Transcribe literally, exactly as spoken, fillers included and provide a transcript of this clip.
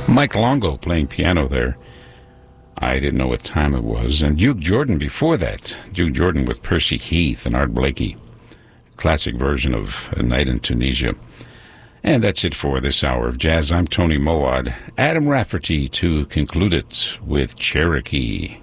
Mike Longo playing piano there. I didn't know what time it was. And Duke Jordan before that. Duke Jordan with Percy Heath and Art Blakey. Classic version of A Night in Tunisia. And that's it for this hour of jazz. I'm Tony Moad. Adam Rafferty to conclude it with Cherokee.